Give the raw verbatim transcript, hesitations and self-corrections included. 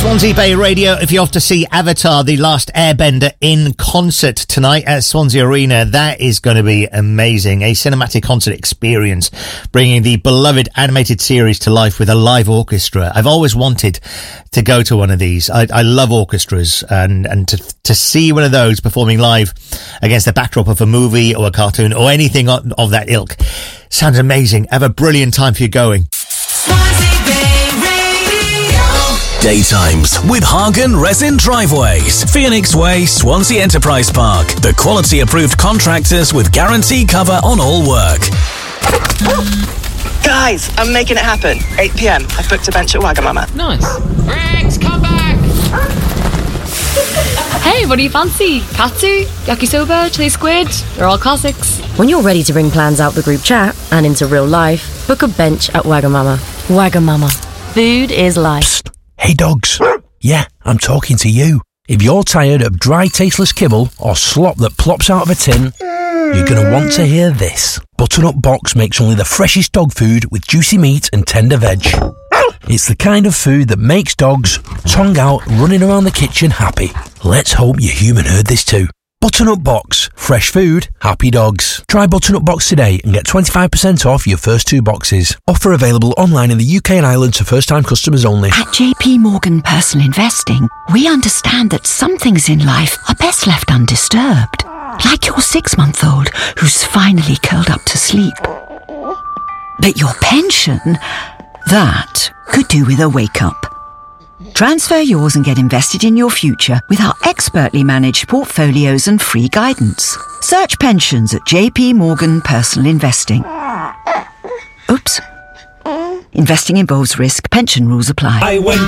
Swansea Bay Radio, if you're off to see Avatar, The Last Airbender in concert tonight at Swansea Arena, that is going to be amazing. A cinematic concert experience, bringing the beloved animated series to life with a live orchestra. I've always wanted to go to one of these. I, I love orchestras, and, and to, to see one of those performing live against the backdrop of a movie or a cartoon or anything of, of that ilk sounds amazing. Have a brilliant time if you're going. Daytimes with Hagen Resin Driveways, Phoenix Way, Swansea Enterprise Park. The quality approved contractors with guarantee cover on all work. Guys, I'm making it happen. eight p.m. I've booked a bench at Wagamama. Nice. Rex, come back! Hey, what do you fancy? Katsu, yakisoba, chili squid? They're all classics. When you're ready to bring plans out the group chat and into real life, book a bench at Wagamama. Wagamama. Food is life. Psst. Hey dogs, yeah, I'm talking to you. If you're tired of dry, tasteless kibble or slop that plops out of a tin, you're going to want to hear this. Butternut Box makes only the freshest dog food with juicy meat and tender veg. It's the kind of food that makes dogs, tongue out, running around the kitchen happy. Let's hope your human heard this too. Butternut Box. Fresh food, happy dogs. Try Butternut Box today and get twenty-five percent off your first two boxes. Offer available online in the U K and Ireland to first-time customers only. At J P Morgan Personal Investing, we understand that some things in life are best left undisturbed. Like your six-month-old who's finally curled up to sleep. But your pension, that could do with a wake-up. Transfer yours and get invested in your future with our expertly managed portfolios and free guidance. Search pensions at J P Morgan Personal Investing. Oops. Investing involves risk. Pension rules apply. I went